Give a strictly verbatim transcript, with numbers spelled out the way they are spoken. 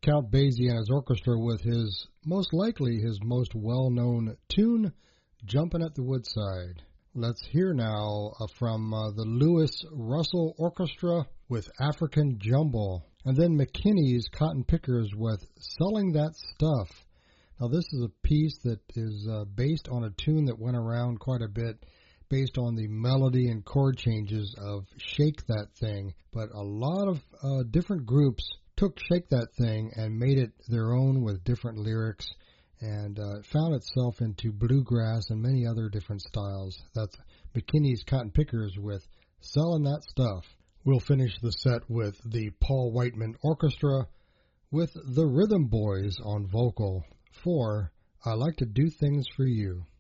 Count Basie and his orchestra with his, most likely his most well-known tune, Jumpin' at the Woodside. Let's hear now uh, from uh, the Lewis Russell Orchestra with African Jumble, and then McKinney's Cotton Pickers with Selling That Stuff. Now this is a piece that is uh, based on a tune that went around quite a bit, based on the melody and chord changes of Shake That Thing, but a lot of uh, different groups took Shake That Thing and made it their own with different lyrics, and uh, it found itself into bluegrass and many other different styles. That's McKinney's Cotton Pickers with Sellin' That Stuff. We'll finish the set with the Paul Whiteman Orchestra with the Rhythm Boys on vocal for I Like to Do Things for You.